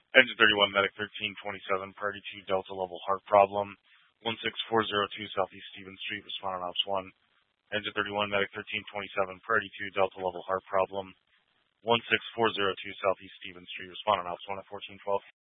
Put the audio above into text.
Engine 31, Medic 1327, Priority 2, Delta Level Heart Problem. 16402 Southeast Stevens Street, respond on Ops 1. Engine 31, Medic 1327, Priority 2, Delta Level Heart Problem. 16402 Southeast Stevens Street, respond on Ops 1 at 1412.